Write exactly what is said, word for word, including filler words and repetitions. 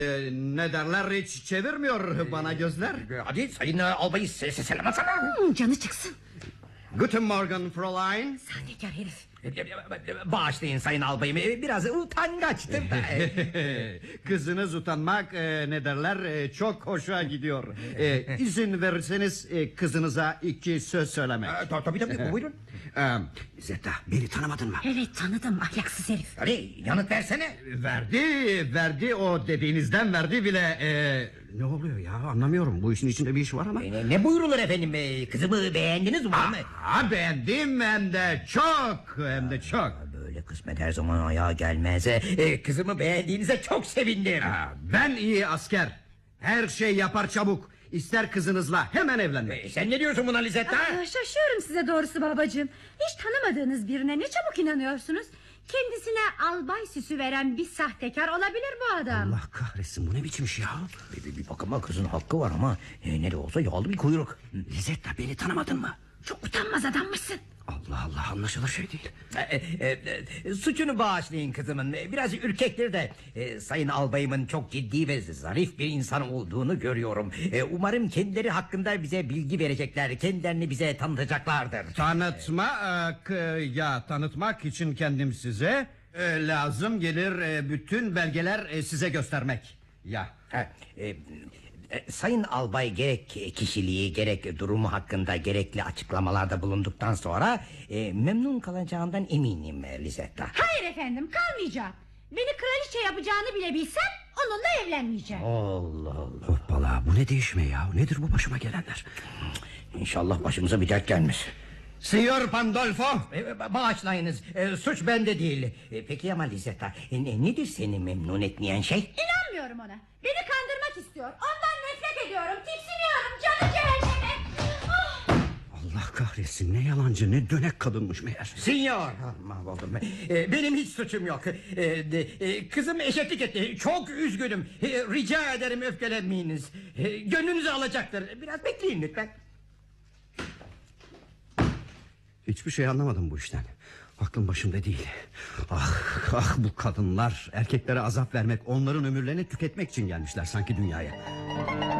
Ee, ne derler, hiç çevirmiyor bana gözler. Hadi sayın albayı ses selam atsana. Hmm, canı çıksın. Guten Morgen Fräulein. Sahtekar herif. Bağışlayın sayın albayım, biraz utangaçtır da. Kızınız utanmak e, ne derler e, çok hoşa gidiyor. E, izin verirseniz e, kızınıza iki söz söylemek. E, tabii tabii buyurun. E, Zeta, beni tanımadın mı? Evet, tanıdım, ahlaksız herif. Hadi yanıt versene. Verdi verdi, o dediğinizden verdi bile. e, Ne oluyor ya, anlamıyorum, bu işin içinde bir iş var ama. E, ne, ne buyurulur efendim, e, kızımı beğendiniz mi? Ha, beğendim, hem de çok, hem de çok. Böyle kısmet her zaman ayağa gelmez. E, kızımı beğendiğinize çok sevindim. Ha, ben iyi asker, her şey yapar çabuk. İster kızınızla hemen evlenmek. E, sen ne diyorsun buna Lisetta? Aa, şaşıyorum size doğrusu babacığım. Hiç tanımadığınız birine ne çabuk inanıyorsunuz. Kendisine albay süsü veren bir sahtekar olabilir bu adam. Allah kahretsin, bu ne biçim iş ya? Bir, bir, bir bakıma kızın hakkı var ama e, ne de olsa yağlı bir kuyruk. Lizetta, beni tanımadın mı? Çok utanmaz adammışsın. Allah Allah, anlaşılır şey değil. E, e, e, suçunu bağışlayın kızımın. E, Biraz ürkektir de e, sayın albayımın çok ciddi ve zarif bir insan olduğunu görüyorum. E, umarım kendileri hakkında bize bilgi verecekler. Kendilerini bize tanıtacaklardır. Tanıtma e, k- ya tanıtmak için kendim size e, lazım gelir, e, bütün belgeler e, size göstermek. Ya. Ha, e, e, sayın albay gerek kişiliği gerek durumu hakkında gerekli açıklamalarda bulunduktan sonra e, memnun kalacağından eminim e, Lisetta. Hayır efendim, kalmayacağım. Beni kraliçe yapacağını bile bilsem onunla evlenmeyeceğim. Allah Allah. Hoppala, bu ne değişme ya, nedir bu başıma gelenler? İnşallah başımıza bir dert gelmez. Signor Pandolfo. E, ba- bağışlayınız, e, suç bende değil. E, peki ama Lisetta, e, ne- nedir seni memnun etmeyen şey? İnanmıyorum ona. Beni kandırmak istiyor. Ondan nefret ediyorum. Tiksiniyorum. Canı cehenneme. Ah! Allah kahretsin, ne yalancı, ne dönek kadınmış meğer. Sinyor, ah, mahvoldum. E, benim hiç suçum yok. E, de, e, kızım eşeklik etti. Çok üzgünüm. E, rica ederim öfkelenmeyiniz. E, gönlünüzü alacaktır. Biraz bekleyin lütfen. Hiçbir şey anlamadım bu işten. Aklım başımda değil. Ah, ah, bu kadınlar erkeklere azap vermek, onların ömürlerini tüketmek için gelmişler sanki dünyaya.